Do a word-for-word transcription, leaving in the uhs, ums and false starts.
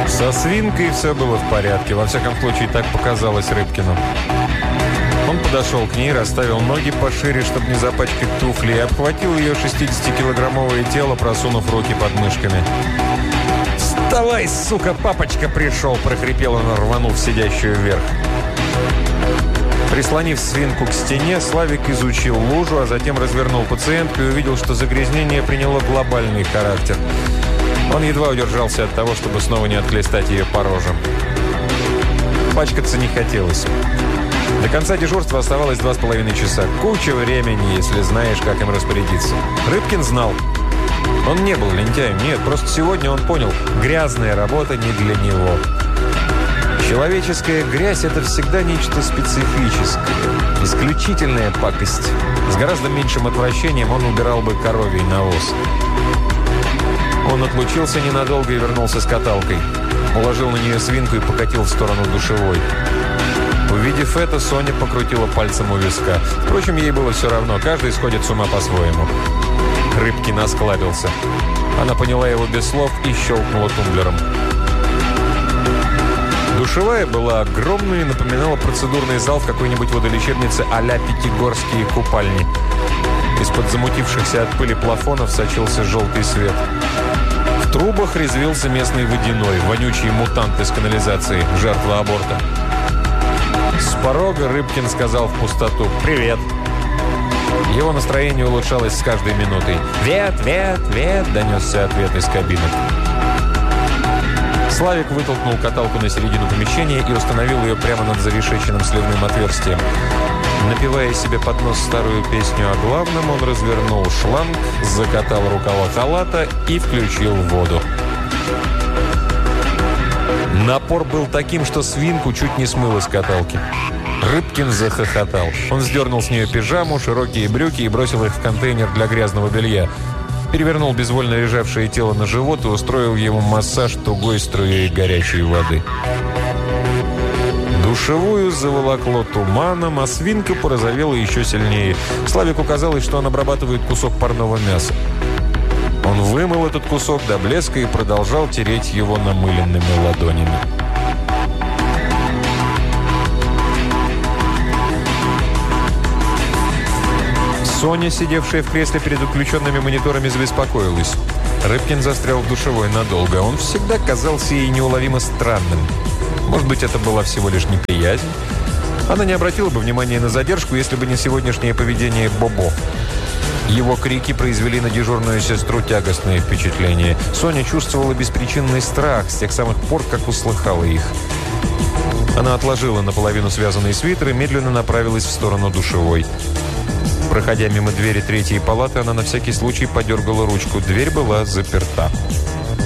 Со свинкой все было в порядке. Во всяком случае, так показалось Рыбкину. Он подошел к ней, расставил ноги пошире, чтобы не запачкать туфли, и обхватил ее шестидесятикилограммовое тело, просунув руки под мышками. «Вставай, сука, папочка пришел!» – прохрипел он, рванув сидящую вверх. Прислонив свинку к стене, Славик изучил лужу, а затем развернул пациентку и увидел, что загрязнение приняло глобальный характер. Он едва удержался от того, чтобы снова не отхлестать ее по рожам. Пачкаться не хотелось. До конца дежурства оставалось два с половиной часа. Куча времени, если знаешь, как им распорядиться. Рыбкин знал. Он не был лентяем, нет, просто сегодня он понял, грязная работа не для него. Человеческая грязь – это всегда нечто специфическое, исключительная пакость. С гораздо меньшим отвращением он убирал бы коровий навоз. Он отлучился ненадолго и вернулся с каталкой. Уложил на нее свинку и покатил в сторону душевой. Увидев это, Соня покрутила пальцем у виска. Впрочем, ей было все равно, каждый сходит с ума по-своему. Рыбкин осклабился. Она поняла его без слов и щелкнула тумблером. Душевая была огромной и напоминала процедурный зал в какой-нибудь водолечебнице а-ля Пятигорские купальни. Из-под замутившихся от пыли плафонов сочился желтый свет. В трубах резвился местный водяной, вонючий мутант из канализации, жертва аборта. С порога Рыбкин сказал в пустоту «Привет». Его настроение улучшалось с каждой минутой. «Вет, вет, вет!» – донесся ответ из кабины. Славик вытолкнул каталку на середину помещения и установил ее прямо над зарешеченным сливным отверстием. Напевая себе под нос старую песню о главном, он развернул шланг, закатал рукава халата и включил воду. Напор был таким, что свинку чуть не смыло с каталки. Рыбкин захохотал. Он сдернул с нее пижаму, широкие брюки и бросил их в контейнер для грязного белья. Перевернул безвольно лежавшее тело на живот и устроил ему массаж тугой струей горячей воды. Душевую заволокло туманом, а свинка порозовела еще сильнее. Славику казалось, что он обрабатывает кусок парного мяса. Он вымыл этот кусок до блеска и продолжал тереть его намыленными ладонями. Соня, сидевшая в кресле перед включенными мониторами, забеспокоилась. Рыбкин застрял в душевой надолго. Он всегда казался ей неуловимо странным. Может быть, это была всего лишь неприязнь? Она не обратила бы внимания на задержку, если бы не сегодняшнее поведение Бобо. Его крики произвели на дежурную сестру тягостное впечатление. Соня чувствовала беспричинный страх с тех самых пор, как услыхала их. Она отложила наполовину связанный свитер и медленно направилась в сторону душевой. Проходя мимо двери третьей палаты, она на всякий случай подергала ручку. Дверь была заперта.